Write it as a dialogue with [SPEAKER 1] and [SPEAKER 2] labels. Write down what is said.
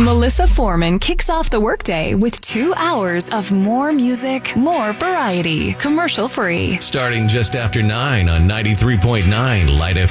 [SPEAKER 1] Melissa Foreman kicks off the workday with 2 hours of more music, more variety, commercial free.
[SPEAKER 2] Starting just after 9 on 93.9 Light FM.